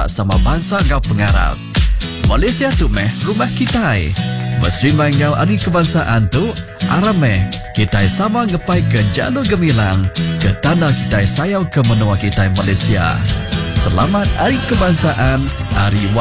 sama bangsa ngau pengarap. Malaysia tu meh rumah kita. Berserimai ngau hari kebangsaan tu, arameh kita sama ngepai ke jalur gemilang ke tanah kita sayau ke menua kita Malaysia. Selamat Hari Kebangsaan, Hari